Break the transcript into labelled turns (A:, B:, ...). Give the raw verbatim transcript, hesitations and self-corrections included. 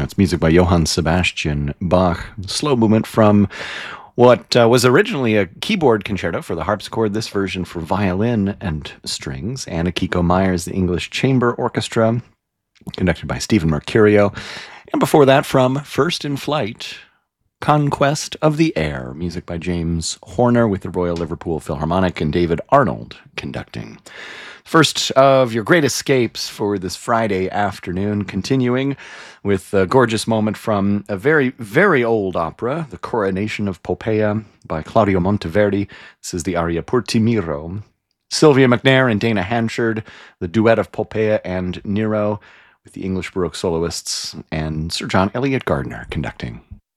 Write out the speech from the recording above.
A: That's music by Johann Sebastian Bach. Slow movement from what uh, was originally a keyboard concerto for the harpsichord, this version for violin and strings. Anna Kiko Myers, the English Chamber Orchestra, conducted by Stephen Mercurio. And before that, from First in Flight, Conquest of the Air, music by James Horner with the Royal Liverpool Philharmonic and David Arnold conducting. First of your great escapes for this Friday afternoon, continuing with a gorgeous moment from a very, very old opera, The Coronation of Poppaea by Claudio Monteverdi. This is the aria Por Timiro. Sylvia McNair and Dana Hanchard, the duet of Poppaea and Nero, with the English Baroque soloists, and Sir John Eliot Gardiner conducting.